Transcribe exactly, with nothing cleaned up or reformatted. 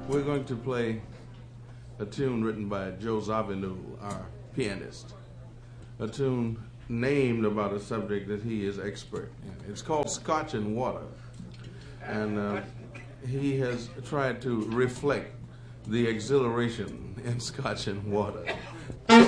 We're going to play a tune written by Joe Zawinul, our pianist. A tune named about a subject that he is expert in. It's called Scotch and Water. And uh, he has tried to reflect the exhilaration in Scotch and Water.